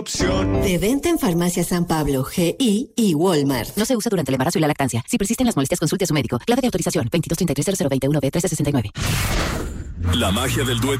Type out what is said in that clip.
De venta en Farmacia San Pablo, GI y Walmart. No se usa durante el embarazo y la lactancia. Si persisten las molestias, consulte a su médico. Clave de autorización 2233 0021 B 1369. La magia del dueto